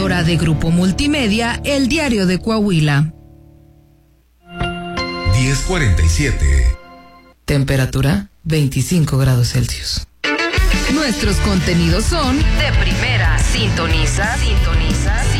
emisora de Grupo Multimedia, El Diario de Coahuila. 10:47. Temperatura 25 grados Celsius. Nuestros contenidos son de primera. Sintoniza.